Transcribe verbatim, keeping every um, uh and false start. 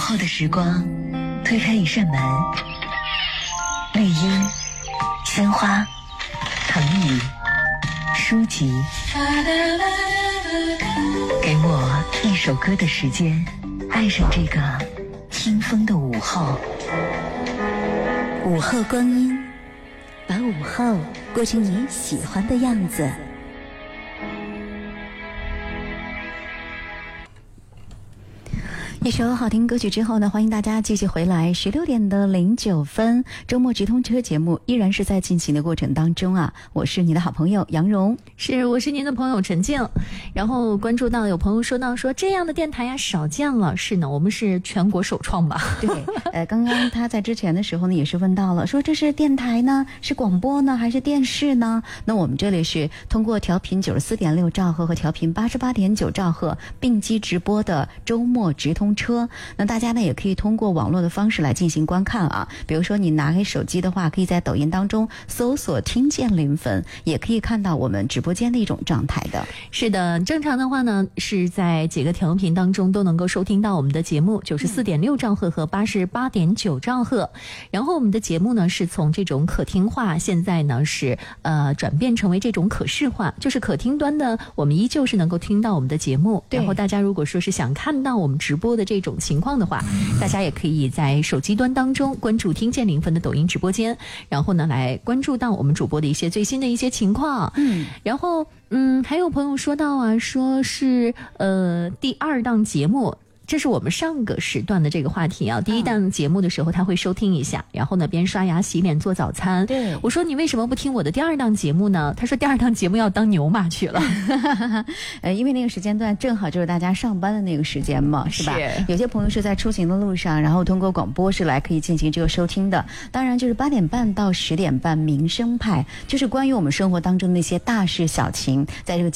后的时光，推开一扇门，绿荫、鲜花、藤椅、书籍，给我一首歌的时间，爱上这个听风的午后。 午后光阴，把午后过成你喜欢的样子。一首好听歌曲之后呢，欢迎大家继续回来。十六点的零九分，周末直通车节目依然是在进行的过程当中啊。我是你的好朋友杨蓉， 是我是您的朋友陈静。然后关注到有朋友说到说这样的电台呀少见了，是呢，我们是全国首创吧？ 对，呃，刚刚他在之前的时候呢也是问到了，说这是电台呢，是广播呢，还是电视呢？那我们这里是通过调频九十四点六兆赫和调频八十八点九兆赫并机直播的周末直通车，那大家呢也可以通过网络的方式来进行观看啊。比如说你拿给手机的话，可以在抖音当中搜索听见临汾，也可以看到我们直播间的一种状态的。 是的，正常的话呢是在几个调频当中都能够收听到我们的节目，九十四点六兆赫和八十八点九兆赫。然后我们的节目呢是从这种可听化，现在呢是呃转变成为这种可视化，就是可听端的我们依旧是能够听到我们的节目。然后大家如果说是想看到我们直播的这种情况的话，大家也可以在手机端当中关注听见临汾的抖音直播间，然后呢来关注到我们主播的一些最新的一些情况。嗯，然后嗯还有朋友说到啊，说是呃第二档节目。这是我们上个时段的这个话题啊，第一档节目的时候他会收听一下，然后呢边刷牙洗脸做早餐。 对， 我说你为什么不听我的第二档节目呢？他说第二档节目要当牛马去了。 呃，因为那个时间段正好就是大家上班的那个时间嘛，是吧？ 是。 有些朋友是在出行的路上，然后通过广播是来可以进行这个收听的。当然就是八点半到十点半民生派，就是关于我们生活当中那些大事小情，在这个